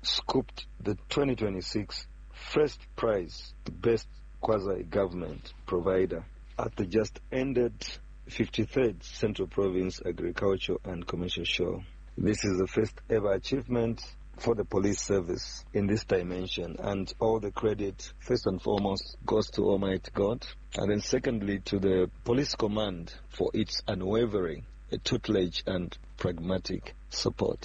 scooped the 2026 first prize Best Quasi-Government Provider at the just ended 53rd Central Province Agricultural and Commercial Show. This is the first ever achievement for the police service in this dimension, and all the credit, first and foremost, goes to Almighty God, and then secondly to the police command for its unwavering tutelage and pragmatic support.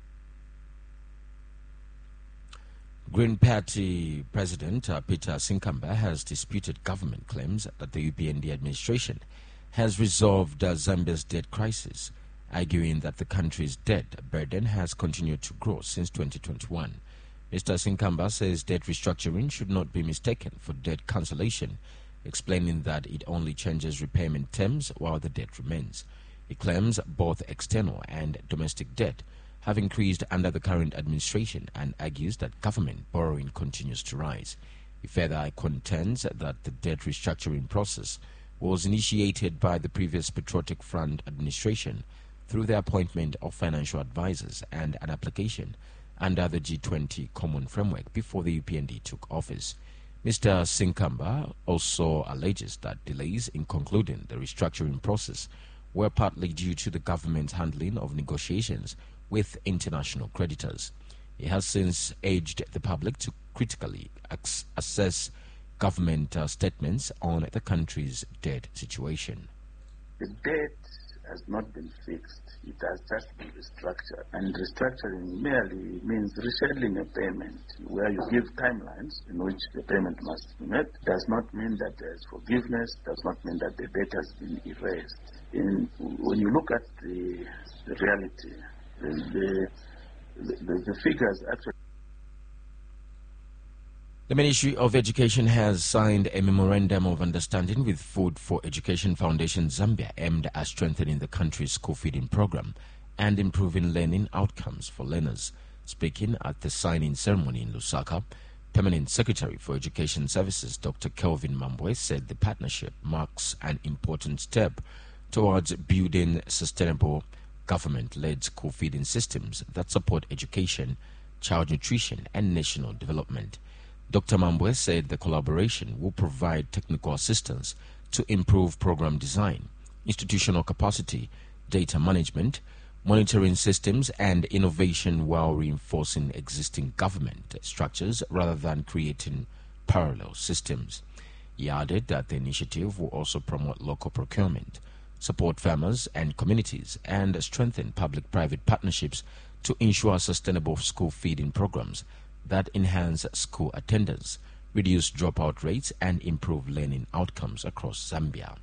Green Party President Peter Sinkamba has disputed government claims that the UPND administration has resolved Zambia's debt crisis, arguing that the country's debt burden has continued to grow since 2021. Mr. Sinkamba says debt restructuring should not be mistaken for debt cancellation, explaining that it only changes repayment terms while the debt remains. He claims both external and domestic debt have increased under the current administration and argues that government borrowing continues to rise. He further contends that the debt restructuring process was initiated by the previous Patriotic Front administration through the appointment of financial advisors and an application under the G20 Common Framework before the UPND took office. Mr. Sinkamba also alleges that delays in concluding the restructuring process were partly due to the government's handling of negotiations with international creditors. He has since urged the public to critically assess government statements on the country's debt situation. The debt has not been fixed. It has just been restructured. And restructuring merely means rescheduling a payment where you give timelines in which the payment must be met. Does not mean that there is forgiveness, does not mean that the debt has been erased. When you look at the reality, the figures actually. The Ministry of Education has signed a memorandum of understanding with Food for Education Foundation Zambia aimed at strengthening the country's school feeding program and improving learning outcomes for learners. Speaking at the signing ceremony in Lusaka, Permanent Secretary for Education Services Dr. Kelvin Mambwe said the partnership marks an important step towards building sustainable government-led school feeding systems that support education, child nutrition, and national development. Dr. Mambwe said the collaboration will provide technical assistance to improve program design, institutional capacity, data management, monitoring systems, and innovation while reinforcing existing government structures rather than creating parallel systems. He added that the initiative will also promote local procurement, support farmers and communities, and strengthen public-private partnerships to ensure sustainable school feeding programs that enhance school attendance, reduce dropout rates, and improve learning outcomes across Zambia.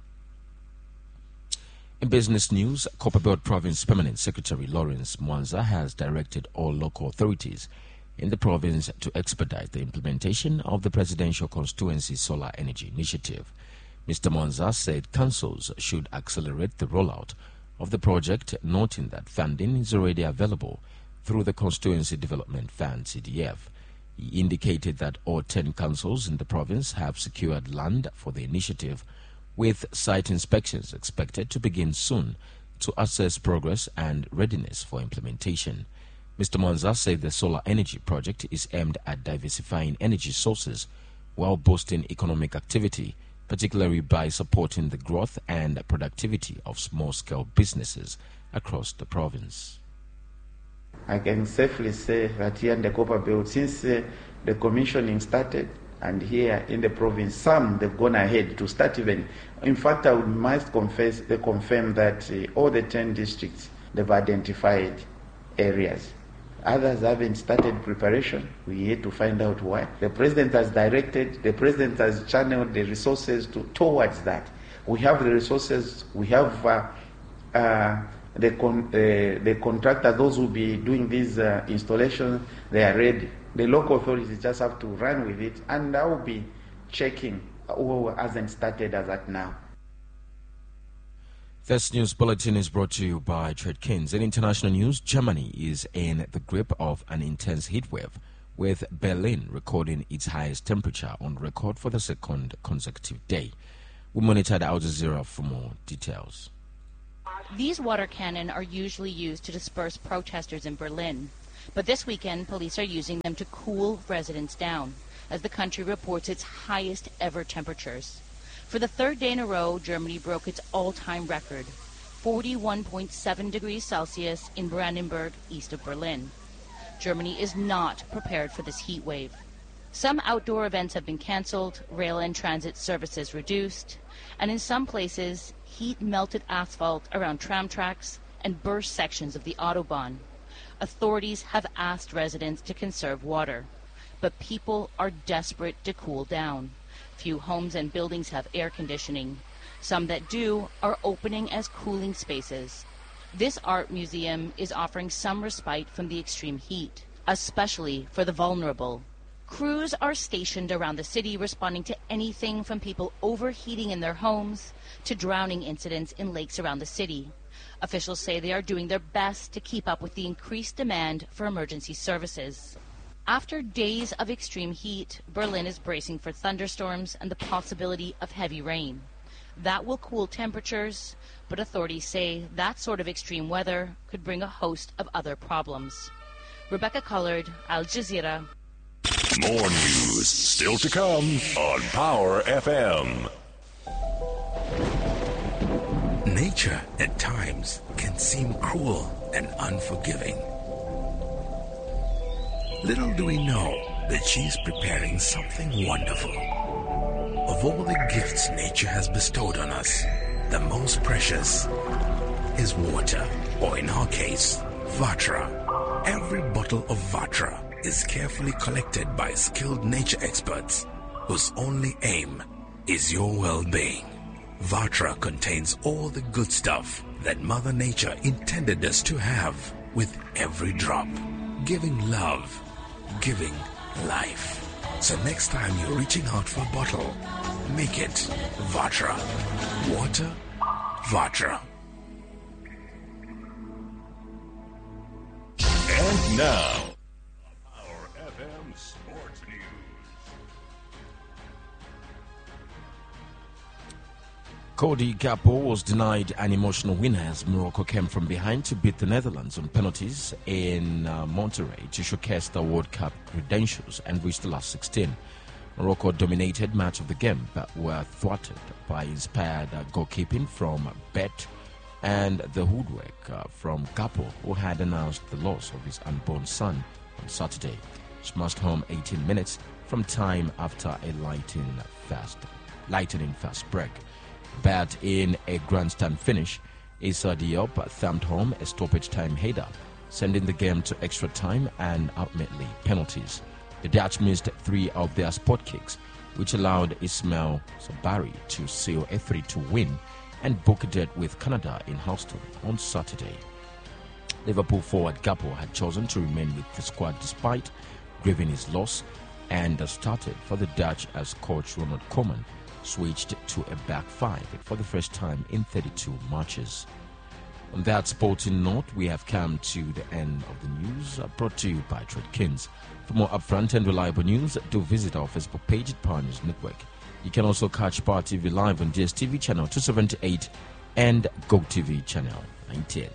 In business news, Copperbelt Province Permanent Secretary Lawrence Mwanza has directed all local authorities in the province to expedite the implementation of the Presidential Constituency Solar Energy Initiative. Mr. Mwanza said councils should accelerate the rollout of the project, noting that funding is already available through the Constituency Development Fund (CDF). He indicated that all 10 councils in the province have secured land for the initiative, with site inspections expected to begin soon to assess progress and readiness for implementation. Mr. Mwanza said the solar energy project is aimed at diversifying energy sources while boosting economic activity, particularly by supporting the growth and productivity of small-scale businesses across the province. I can safely say that here in the Copperbelt, since the commissioning started, and here in the province, some they've gone ahead to start even. In fact, I must confirm that all the 10 districts, they've identified areas. Others haven't started preparation. We're here to find out why. The president has directed, the president has channeled the resources towards that. We have the resources, we have the contractor, those who will be doing these installations, they are ready. The local authorities just have to run with it, and I will be checking who hasn't started as at now. This news bulletin is brought to you by Trade Kings. In international news, Germany is in the grip of an intense heatwave, with Berlin recording its highest temperature on record for the second consecutive day. We monitored Al Jazeera for more details. These water cannon are usually used to disperse protesters in Berlin. But this weekend, police are using them to cool residents down as the country reports its highest ever temperatures. For the third day in a row, Germany broke its all-time record, 41.7 degrees Celsius in Brandenburg, east of Berlin. Germany is not prepared for this heat wave. Some outdoor events have been cancelled, rail and transit services reduced, and in some places, heat melted asphalt around tram tracks and burst sections of the Autobahn. Authorities have asked residents to conserve water, but people are desperate to cool down. Few homes and buildings have air conditioning. Some that do are opening as cooling spaces. This art museum is offering some respite from the extreme heat, especially for the vulnerable. Crews are stationed around the city responding to anything from people overheating in their homes to drowning incidents in lakes around the city. Officials say they are doing their best to keep up with the increased demand for emergency services. After days of extreme heat, Berlin is bracing for thunderstorms and the possibility of heavy rain. That will cool temperatures, but authorities say that sort of extreme weather could bring a host of other problems. Rebecca Collard, Al Jazeera. More news still to come on Power FM. Nature at times can seem cruel and unforgiving. Little do we know that she's preparing something wonderful. Of all the gifts nature has bestowed on us, the most precious is water, or in our case, Vatra. Every bottle of Vatra is carefully collected by skilled nature experts whose only aim is your well-being. Vatra contains all the good stuff that Mother Nature intended us to have, with every drop, giving love, giving life. So next time you're reaching out for a bottle, make it Vatra. Water, Vatra. And now, Power FM Sports News. Cody Gakpo was denied an emotional win as Morocco came from behind to beat the Netherlands on penalties in Monterrey to showcase the World Cup credentials and reach the last 16. Morocco dominated much of the game but were thwarted by inspired goalkeeping from Bet and the woodwork from Gakpo, who had announced the loss of his unborn son on Saturday. Smashed home 18 minutes from time after a lightning fast break. But in a grandstand finish, Issa Diop thumped home a stoppage time header, sending the game to extra time and ultimately penalties. The Dutch missed 3 of their spot kicks, which allowed Ismail Sabari to seal a 3-2 win and book a date with Canada in Houston on Saturday. Liverpool forward Gakpo had chosen to remain with the squad despite grieving his loss and started for the Dutch as coach Ronald Koeman switched to a back 5 for the first time in 32 matches. On that sporting note, we have come to the end of the news brought to you by Tradekins. For more upfront and reliable news, do visit our Facebook page at Power News Network. You can also catch Power TV live on DSTV channel 278 and GoTV channel 19.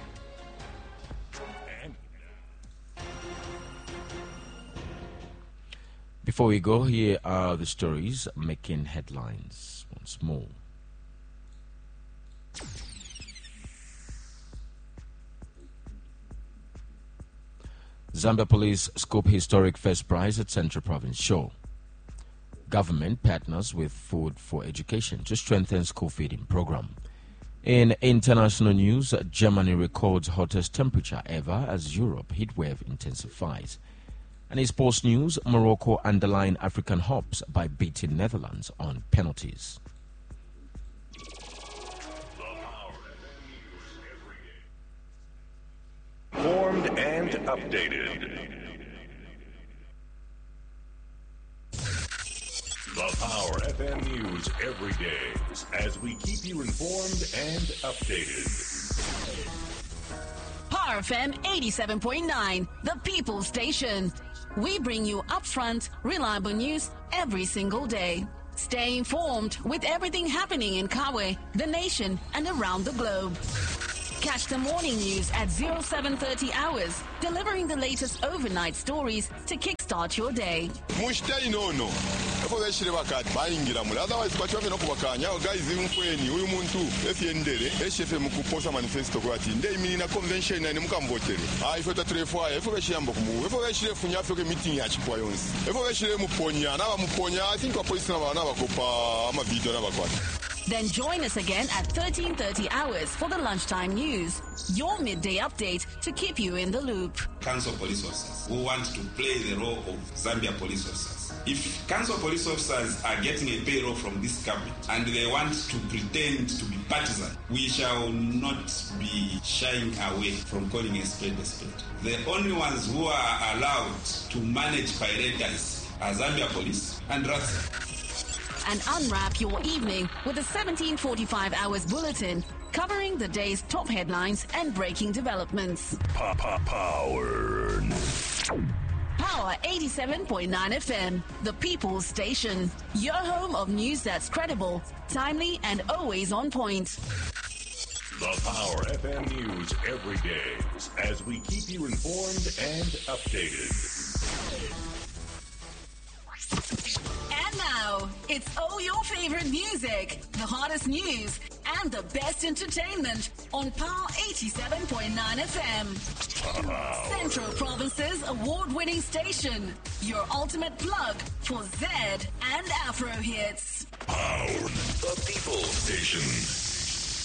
Before we go, here are the stories making headlines once more. Zambia police scoop historic first prize at Central Province show. Government partners with Food for Education to strengthen school feeding program. In international news, Germany records hottest temperature ever as Europe heatwave intensifies. And in sports news, Morocco underline African hopes by beating Netherlands on penalties. Informed and updated. The Power FM News every day as we keep you informed and updated. Power FM 87.9, the People Station. We bring you upfront, reliable news every single day. Stay informed with everything happening in Kawe, the nation, and around the globe. Catch the morning news at 0730 hours, delivering the latest overnight stories to kickstart your day. Otherwise, guys, uyu muntu efiendere eshefe mukuposa manifesto kwati ndei mina convention na mukambotere ifota trefwa efobeshiyamba kumu efobeshirefunya afike meeting ya chipwa yonse efobeshire muponya na bamuponya I think police na bana bakopa ama video na bakwata. Then join us again at 13:30 hours for the lunchtime news, your midday update to keep you in the loop. Council police officers who want to play the role of Zambia police officers. If council police officers are getting a payroll from this government and they want to pretend to be partisan, we shall not be shying away from calling a spade a spade. The only ones who are allowed to manage pirates are Zambia police and RATSA. And unwrap your evening with a 1745 hours bulletin covering the day's top headlines and breaking developments. Power. Power 87.9 FM, the People's Station. Your home of news that's credible, timely, and always on point. The Power FM News every day as we keep you informed and updated. And now, it's all your favorite music, the hottest news, and the best entertainment on Power 87.9 FM. Central Province's award-winning station, your ultimate plug for Z and Afro hits. Power, the People's Station.